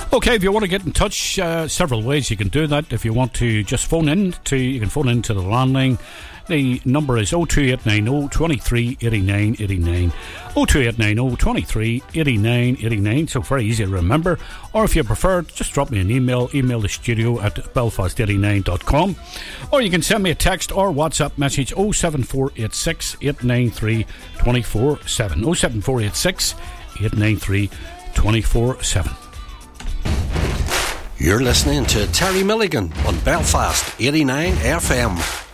Okay, if you want to get in touch, several ways you can do that. If you want to just phone in you can phone into the landline. The number is 02890 23 89 89. 02890 23 89 89. So very easy to remember. Or if you prefer, just drop me an email. Email the studio at belfast89.com. Or you can send me a text or WhatsApp message 07486 893 247. 07486 893 247. You're listening to Terry Milligan on Belfast 89 FM.